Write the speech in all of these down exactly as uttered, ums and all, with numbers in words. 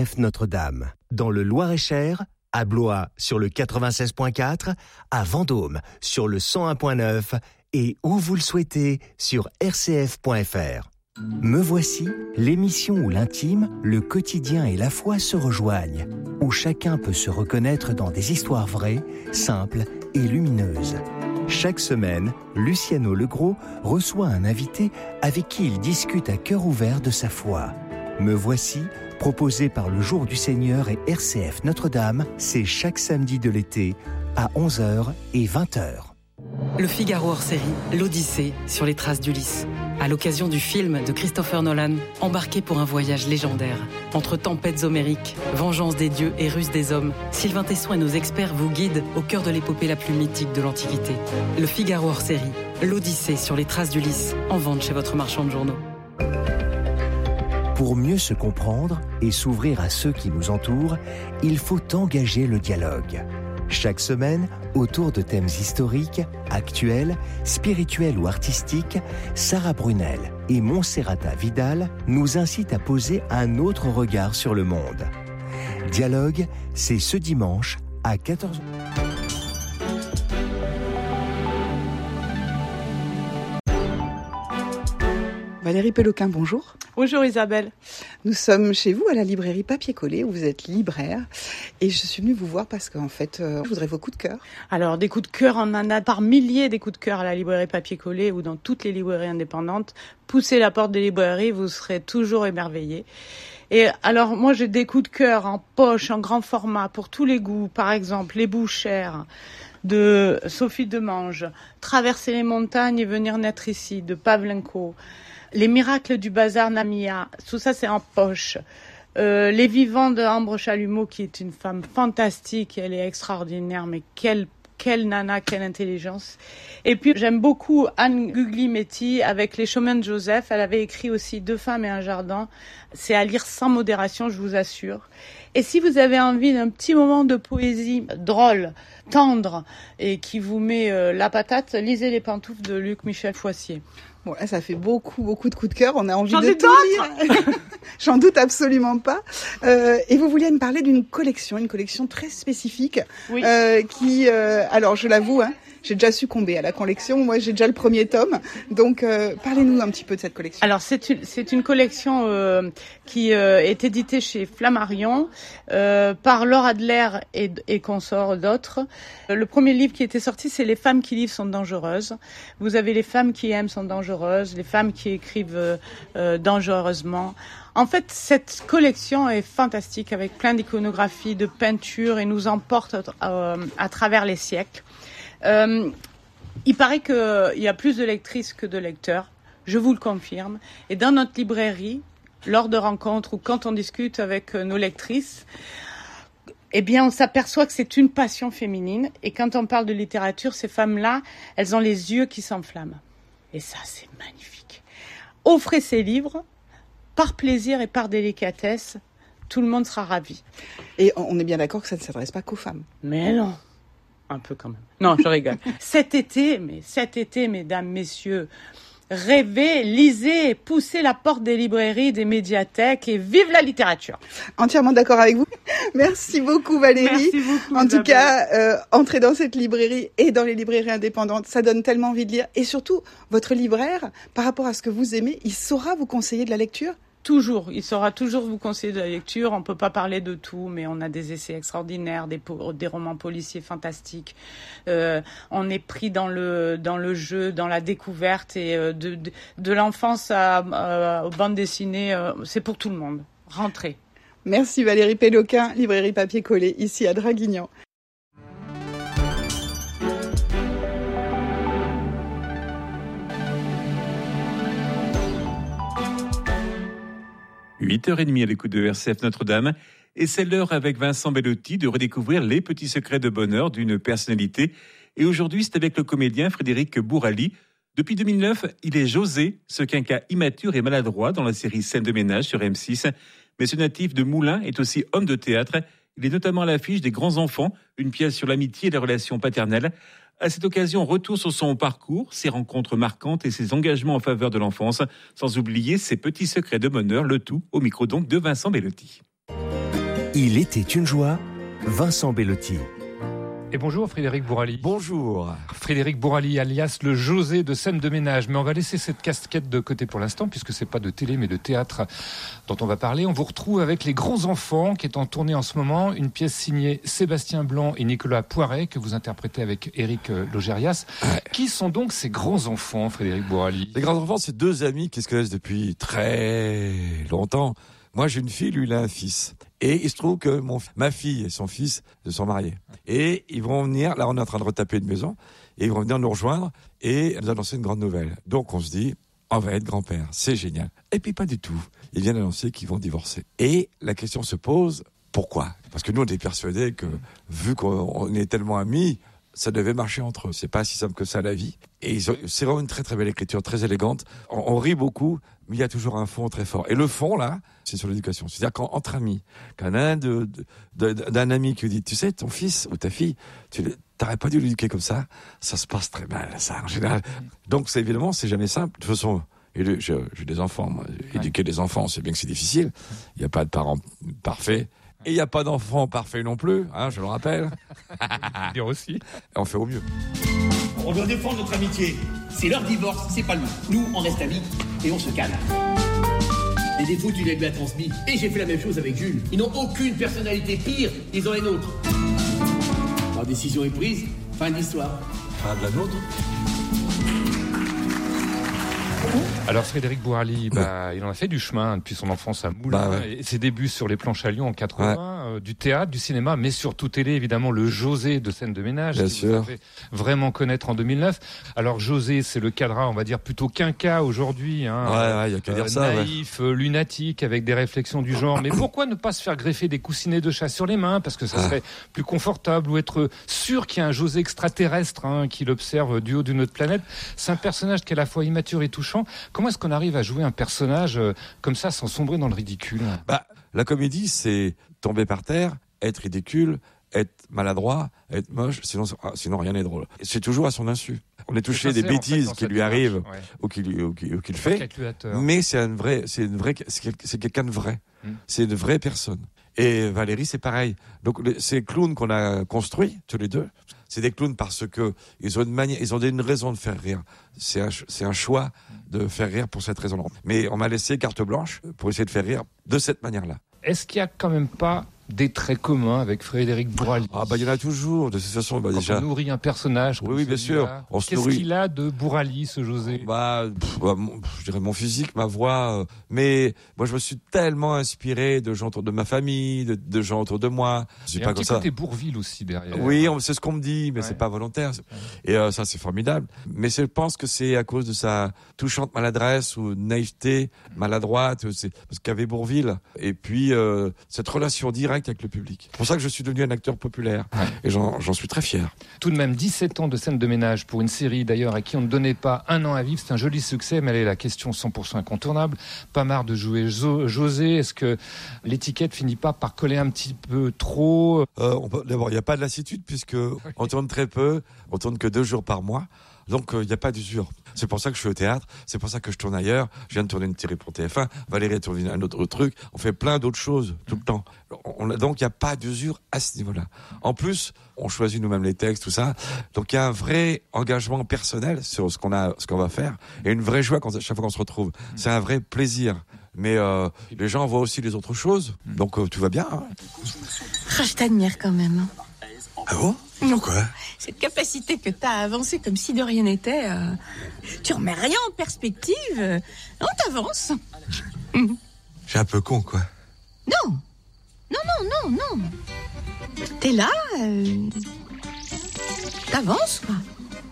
Notre-Dame, dans le Loir-et-Cher, à Blois sur le quatre-vingt-seize virgule quatre, à Vendôme sur le cent un virgule neuf et où vous le souhaitez sur r c f point f r. Me voici, l'émission où l'intime, le quotidien et la foi se rejoignent, où chacun peut se reconnaître dans des histoires vraies, simples et lumineuses. Chaque semaine, Luciano Legros reçoit un invité avec qui il discute à cœur ouvert de sa foi. Me voici, proposé par le Jour du Seigneur et R C F Notre-Dame, c'est chaque samedi de l'été à onze heures et vingt heures. Le Figaro hors série, l'Odyssée sur les traces d'Ulysse. À l'occasion du film de Christopher Nolan, embarqué pour un voyage légendaire. Entre tempêtes homériques, vengeance des dieux et ruse des hommes, Sylvain Tesson et nos experts vous guident au cœur de l'épopée la plus mythique de l'Antiquité. Le Figaro hors série, l'Odyssée sur les traces d'Ulysse, en vente chez votre marchand de journaux. Pour mieux se comprendre et s'ouvrir à ceux qui nous entourent, il faut engager le dialogue. Chaque semaine, autour de thèmes historiques, actuels, spirituels ou artistiques, Sarah Brunel et Monserrata Vidal nous incitent à poser un autre regard sur le monde. Dialogue, c'est ce dimanche à quatorze heures. Valérie Péloquin, bonjour. Bonjour Isabelle. Nous sommes chez vous à la librairie Papier Collé où vous êtes libraire et je suis venue vous voir parce qu'en fait euh, je voudrais vos coups de cœur. Alors des coups de cœur, on en a par milliers des coups de cœur à la librairie Papier Collé ou dans toutes les librairies indépendantes. Poussez la porte des librairies, vous serez toujours émerveillés. Et alors moi j'ai des coups de cœur en poche, en grand format pour tous les goûts, par exemple les Bouchères de Sophie Demange, Traverser les montagnes et venir naître ici de Pavlenko. Les miracles du bazar Namia, tout ça c'est en poche. Euh, les vivants de Ambre Chalumeau, qui est une femme fantastique, elle est extraordinaire, mais quelle quelle nana, quelle intelligence. Et puis j'aime beaucoup Anne Guglielmetti avec Les chemins de Joseph. Elle avait écrit aussi Deux femmes et un jardin. C'est à lire sans modération, je vous assure. Et si vous avez envie d'un petit moment de poésie drôle, tendre et qui vous met euh, la patate, lisez Les pantoufles de Luc Michel Foissier. Bon, là, ça fait beaucoup, beaucoup de coups de cœur. On a envie J'en de tout lire. J'en doute absolument pas. Euh, et vous vouliez me parler d'une collection, une collection très spécifique. Oui. Euh, qui, euh, alors, je l'avoue, hein, j'ai déjà succombé à la collection. Moi, j'ai déjà le premier tome. Donc, euh, parlez-nous un petit peu de cette collection. Alors, c'est une, c'est une collection euh, qui euh, est éditée chez Flammarion euh, par Laure Adler et, et consorts d'autres. Le premier livre qui était sorti, c'est Les femmes qui livrent sont dangereuses. Vous avez les femmes qui aiment sont dangereuses, les femmes qui écrivent euh, euh, dangereusement. En fait, cette collection est fantastique avec plein d'iconographies, de peintures et nous emporte euh, à travers les siècles. Euh, il paraît qu'il y a plus de lectrices que de lecteurs, je vous le confirme. Et dans notre librairie, lors de rencontres ou quand on discute avec nos lectrices, eh bien, on s'aperçoit que c'est une passion féminine. Et quand on parle de littérature, ces femmes-là, elles ont les yeux qui s'enflamment. Et ça, c'est magnifique. Offrez ces livres, par plaisir et par délicatesse, tout le monde sera ravi. Et on est bien d'accord que ça ne s'adresse pas qu'aux femmes. Mais non. Un peu quand même. Non, je rigole. Cet été, mais cet été, mesdames, messieurs, rêvez, lisez, poussez la porte des librairies, des médiathèques et vive la littérature. Entièrement d'accord avec vous. Merci beaucoup Valérie. Merci beaucoup. En Isabelle. tout cas, euh, entrer dans cette librairie et dans les librairies indépendantes, ça donne tellement envie de lire. Et surtout, votre libraire, par rapport à ce que vous aimez, il saura vous conseiller de la lecture ? Toujours, il saura toujours vous conseiller de la lecture. On peut pas parler de tout, mais on a des essais extraordinaires, des, po- des romans policiers fantastiques. Euh, on est pris dans le dans le jeu, dans la découverte et euh, de, de de l'enfance à, à aux bandes dessinées. Euh, c'est pour tout le monde. Rentrez. Merci Valérie Péloquin, librairie Papier Collé, ici à Draguignan. huit heures trente à l'écoute de R C F Notre-Dame. Et c'est l'heure avec Vincent Bellotti de redécouvrir les petits secrets de bonheur d'une personnalité. Et aujourd'hui, c'est avec le comédien Frédéric Bourali. Depuis deux mille neuf, il est José, ce quinca immature et maladroit dans la série Scène de ménage sur M six. Mais ce natif de Moulins est aussi homme de théâtre. Il est notamment à l'affiche des Grands Enfants, une pièce sur l'amitié et les relations paternelles. À cette occasion, retour sur son parcours, ses rencontres marquantes et ses engagements en faveur de l'enfance, sans oublier ses petits secrets de bonheur, le tout au micro donc de Vincent Bellotti. Il était une joie, Vincent Bellotti. Et bonjour Frédéric Bourali. Bonjour. Frédéric Bourali, alias le José de scène de ménage. Mais on va laisser cette casquette de côté pour l'instant, puisque c'est pas de télé mais de théâtre dont on va parler. On vous retrouve avec Les Grands Enfants, qui est en tournée en ce moment. Une pièce signée Sébastien Blanc et Nicolas Poiret, que vous interprétez avec Éric Logérias. Ouais. Qui sont donc ces grands enfants, Frédéric Bourali? Les Grands Enfants, c'est deux amis qui se connaissent depuis très longtemps. Moi, j'ai une fille, lui, il a un fils. Et il se trouve que mon, ma fille et son fils se sont mariés. Et ils vont venir, là, on est en train de retaper une maison, et ils vont venir nous rejoindre et nous annoncer une grande nouvelle. Donc, on se dit, on va être grand-père. C'est génial. Et puis, pas du tout. Ils viennent annoncer qu'ils vont divorcer. Et la question se pose, pourquoi? Parce que nous, on est persuadés que, vu qu'on est tellement amis, ça devait marcher entre eux. C'est pas si simple que ça, la vie. Et ils ont, c'est vraiment une très très belle écriture, très élégante. On, on rit beaucoup, mais il y a toujours un fond très fort. Et le fond, là, c'est sur l'éducation. C'est-à-dire qu'entre amis, qu'un un de, de, de, d'un ami qui dit, tu sais, ton fils ou ta fille, tu t'aurais pas dû l'éduquer comme ça, ça se passe très mal, ça, en général. Donc, c'est évidemment, c'est jamais simple. De toute façon, et le, j'ai, j'ai des enfants, moi. Éduquer des enfants, c'est bien que c'est difficile. Il n'y a pas de parents parfaits. Et il n'y a pas d'enfants parfaits non plus, hein, je le rappelle. Dire aussi. Et on fait au mieux. On doit défendre notre amitié. C'est leur divorce, c'est pas nous. Nous, on reste amis et on se calme. Les défauts, tu les lui as transmis. Et j'ai fait la même chose avec Jules. Ils n'ont aucune personnalité. Pire, ils ont les nôtres. Leur décision est prise. Fin de l'histoire. Fin de la nôtre. Alors Frédéric Bourali, bah, il en a fait du chemin depuis son enfance à Moulins, bah ouais. Et ses débuts sur les planches à Lyon en quatre-vingts, ouais. euh, du théâtre, du cinéma, mais surtout télé, évidemment, le José de scène de ménage, bien qui sûr. vous avez vraiment connaître en deux mille neuf. Alors José, c'est le cadre, on va dire, plutôt quinca aujourd'hui, hein, ouais, ouais, il y a qu'à euh, dire ça, naïf, ouais. euh, lunatique, avec des réflexions du genre. Mais pourquoi ne pas se faire greffer des coussinets de chat sur les mains, parce que ça serait ah. plus confortable, ou être sûr qu'il y a un José extraterrestre hein, qui l'observe du haut d'une autre planète. C'est un personnage qui est à la fois immature et touchant. Comment est-ce qu'on arrive à jouer un personnage euh, comme ça sans sombrer dans le ridicule? Bah, la comédie, c'est tomber par terre, être ridicule, être maladroit, être moche, sinon, sinon rien n'est drôle. C'est toujours à son insu. On est touché des bêtises en fait, qui lui démarche, arrivent ouais. ou qu'il ou qui, ou qu'il fait, mais c'est un vrai, c'est une vraie, c'est quelqu'un de vrai. Hum. C'est une vraie personne. Et Valérie, c'est pareil. Donc, ces clowns qu'on a construits, tous les deux, c'est des clowns parce que ils ont une manière, ils ont une raison de faire rire. C'est un, c'est un choix de faire rire pour cette raison-là. Mais on m'a laissé carte blanche pour essayer de faire rire de cette manière-là. Est-ce qu'il y a quand même pas des traits communs avec Frédéric Bourali? Ah bah il y en a toujours. De toute façon, bah, quand déjà. On nourrit un personnage. Oui, oui, bien sûr. On Qu'est-ce nourrit... qu'il a de Bourali, ce José? Bah, pff, bah mon, je dirais mon physique, ma voix. Euh, mais moi, je me suis tellement inspiré de gens autour de ma famille, de, de gens autour de moi. Je suis pas comme ça. Il y a un petit côté Bourvil aussi derrière. Oui, on, c'est ce qu'on me dit, mais ouais. c'est pas volontaire. Ouais. Et euh, ça, c'est formidable. Mais je pense que c'est à cause de sa touchante maladresse ou naïveté, maladroite. C'est parce qu'il y avait Bourvil. Et puis euh, cette relation directe avec le public. C'est pour ça que je suis devenu un acteur populaire. Ouais. Et j'en, j'en suis très fier. Tout de même, dix-sept ans de scène de ménage pour une série d'ailleurs à qui on ne donnait pas un an à vivre. C'est un joli succès, mais elle est la question cent pour cent incontournable. Pas marre de jouer jo- José. Est-ce que l'étiquette finit pas par coller un petit peu trop? euh, on peut, D'abord, il n'y a pas de lassitude puisque okay. on tourne très peu. On tourne que deux jours par mois. Donc, il euh, n'y a pas d'usure. C'est pour ça que je suis au théâtre. C'est pour ça que je tourne ailleurs. Je viens de tourner une série pour T F un. Valérie a tourné un autre truc. On fait plein d'autres choses tout le temps. On, on, donc, il n'y a pas d'usure à ce niveau-là. En plus, on choisit nous-mêmes les textes, tout ça. Donc, il y a un vrai engagement personnel sur ce qu'on a, ce qu'on va faire. Et une vraie joie quand, chaque fois qu'on se retrouve. C'est un vrai plaisir. Mais euh, les gens voient aussi les autres choses. Donc, euh, tout va bien. Hein. Ah, je t'admire quand même. Ah bon? Pourquoi? Cette capacité que t'as à avancer comme si de rien n'était, euh, tu remets rien en perspective, euh, on t'avance. J'ai un peu con, quoi. Non, non, non, non, non. T'es là, euh, t'avances, quoi.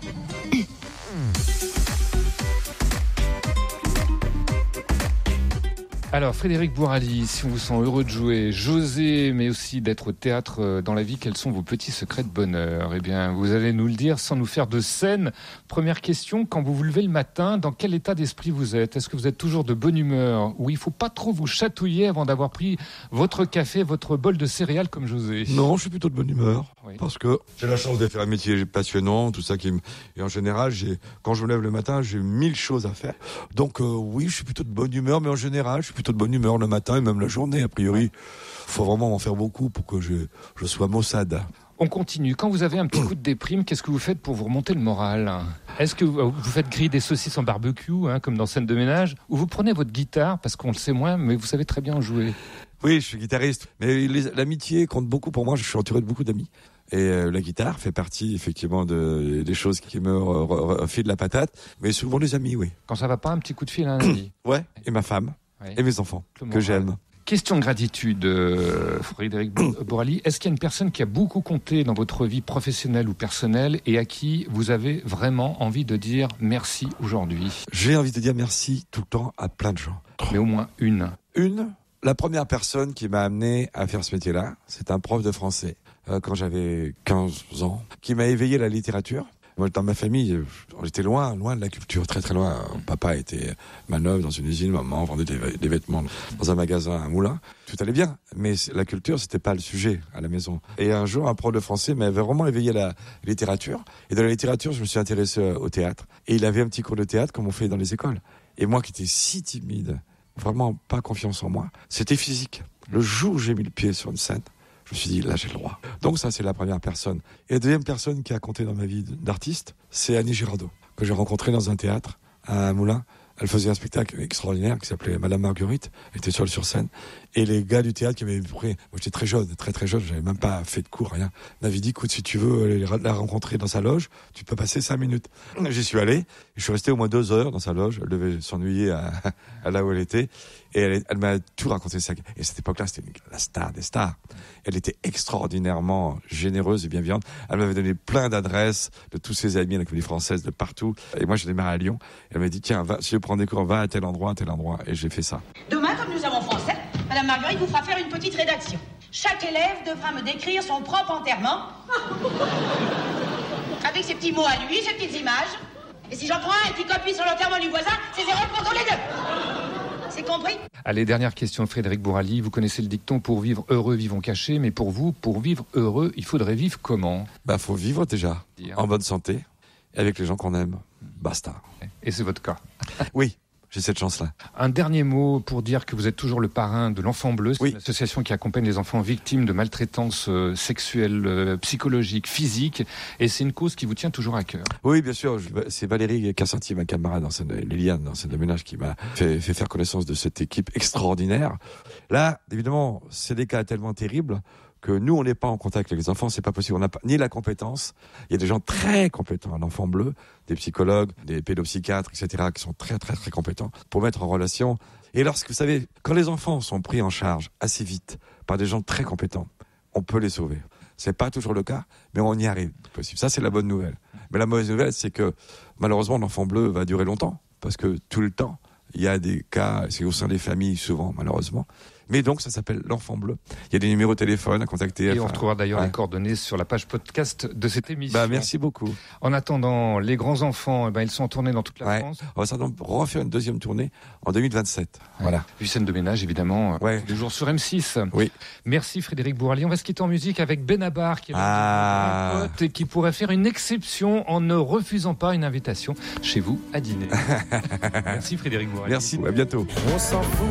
Alors Frédéric Bourali, si on vous sent heureux de jouer José, mais aussi d'être au théâtre dans la vie, quels sont vos petits secrets de bonheur? Eh bien, vous allez nous le dire sans nous faire de scène. Première question, quand vous vous levez le matin, dans quel état d'esprit vous êtes? Est-ce que vous êtes toujours de bonne humeur? Ou il faut pas trop vous chatouiller avant d'avoir pris votre café, votre bol de céréales comme José? Non, je suis plutôt de bonne humeur. Oui. Parce que j'ai la chance de faire un métier passionnant, tout ça qui me... Et en général, j'ai... quand je me lève le matin, j'ai mille choses à faire. Donc euh, oui, je suis plutôt de bonne humeur, mais en général, je suis plutôt de bonne humeur le matin et même la journée. A priori, faut vraiment en faire beaucoup pour que je, je sois maussade. On continue. Quand vous avez un petit coup de déprime, qu'est-ce que vous faites pour vous remonter le moral ? Est-ce que vous, vous faites griller des saucisses en barbecue, hein, comme dans Scène de ménage, ou vous prenez votre guitare, parce qu'on le sait moins, mais vous savez très bien en jouer ? Oui, je suis guitariste. Mais les, l'amitié compte beaucoup pour moi. Je suis entouré de beaucoup d'amis. Et euh, la guitare fait partie, effectivement, de, des choses qui me re, re, re, filent la patate. Mais souvent les amis, oui. Quand ça va pas, un petit coup de fil à un ami. Ouais, et ma femme, ouais. Et mes enfants, que j'aime. Question de gratitude, euh, Frédéric Bourali. Est-ce qu'il y a une personne qui a beaucoup compté dans votre vie professionnelle ou personnelle et à qui vous avez vraiment envie de dire merci aujourd'hui ? J'ai envie de dire merci tout le temps à plein de gens. Mais au moins une. Une ? La première personne qui m'a amené à faire ce métier-là, c'est un prof de français, euh, quand j'avais quinze ans, qui m'a éveillé la littérature. Moi, dans ma famille, on était loin, loin de la culture, très très loin. Papa était manœuvre dans une usine, maman vendait des, des vêtements dans un magasin, un moulin. Tout allait bien, mais la culture, c'était pas le sujet à la maison. Et un jour, un prof de français m'avait vraiment éveillé la littérature. Et dans la littérature, je me suis intéressé au théâtre. Et il avait un petit cours de théâtre comme on fait dans les écoles. Et moi qui étais si timide, vraiment pas confiance en moi, c'était physique. Le jour où j'ai mis le pied sur une scène, je me suis dit, là, j'ai le droit. Donc ça, c'est la première personne. Et la deuxième personne qui a compté dans ma vie d'artiste, c'est Annie Girardot, que j'ai rencontrée dans un théâtre, à Moulins. Elle faisait un spectacle extraordinaire qui s'appelait Madame Marguerite. Elle était seule sur scène. Et les gars du théâtre qui m'avaient pris, moi j'étais très jeune, très très jeune, j'avais même pas fait de cours, rien, m'avaient dit, écoute, si tu veux la rencontrer dans sa loge, tu peux passer cinq minutes. J'y suis allé, et je suis resté au moins deux heures dans sa loge. Elle devait s'ennuyer à, à là où elle était. Et elle, elle m'a tout raconté ça. Et à cette époque-là, c'était la star des stars. Elle était extraordinairement généreuse et bienveillante. Elle m'avait donné plein d'adresses de tous ses amis à la Comédie Française, de partout. Et moi, j'ai démarré à Lyon. Elle m'a dit, tiens, va, si je prends des cours, va à tel endroit, à tel endroit. Et j'ai fait ça. Demain, comme nous avons français, Madame Marguerite vous fera faire une petite rédaction. Chaque élève devra me décrire son propre enterrement. Avec ses petits mots à lui, ses petites images. Et si j'en prends un et qu'il copie sur l'enterrement du voisin, c'est zéro pour tous les deux. C'est compris ? Allez, dernière question, Frédéric Bourali. Vous connaissez le dicton, pour vivre heureux, vivons cachés. Mais pour vous, pour vivre heureux, il faudrait vivre comment ? Bah, faut vivre déjà, Dire. en bonne santé, avec les gens qu'on aime. Basta. Et c'est votre cas ? Oui. J'ai cette chance-là. Un dernier mot pour dire que vous êtes toujours le parrain de l'Enfant Bleu. C'est oui. une association qui accompagne les enfants victimes de maltraitance euh, sexuelle, euh, psychologique, physique. Et c'est une cause qui vous tient toujours à cœur. Oui, bien sûr. Je, c'est Valérie Cassanti, ma camarade, dans scène, Liliane, dans Scène de ménage, qui m'a fait, fait faire connaissance de cette équipe extraordinaire. Là, évidemment, c'est des cas tellement terribles que nous, on n'est pas en contact avec les enfants, c'est pas possible. On n'a pas ni la compétence. Il y a des gens très compétents à l'Enfant Bleu, des psychologues, des pédopsychiatres, et cetera, qui sont très, très, très compétents pour mettre en relation. Et lorsque, vous savez, quand les enfants sont pris en charge assez vite par des gens très compétents, on peut les sauver. C'est pas toujours le cas, mais on y arrive. Possible. Ça, c'est la bonne nouvelle. Mais la mauvaise nouvelle, c'est que, malheureusement, l'Enfant Bleu va durer longtemps. Parce que tout le temps, il y a des cas, c'est au sein des familles, souvent, malheureusement. Mais donc, ça s'appelle l'Enfant Bleu. Il y a des numéros de téléphone à contacter. Et enfin, on retrouvera d'ailleurs ouais. les coordonnées sur la page podcast de cette émission. Bah, merci beaucoup. En attendant, les grands enfants, eh ben, ils sont en tournée dans toute la ouais. France. On va certainement refaire une deuxième tournée en deux mille vingt-sept. Ouais. Voilà. Puis Scène de ménage, évidemment, ouais. tous les jours sur M six. Oui. Merci Frédéric Bourali. On va se quitter en musique avec Benabar, qui est ah. un pote et qui pourrait faire une exception en ne refusant pas une invitation chez vous à dîner. Merci Frédéric Bourali. Merci, à bientôt. On s'en fout.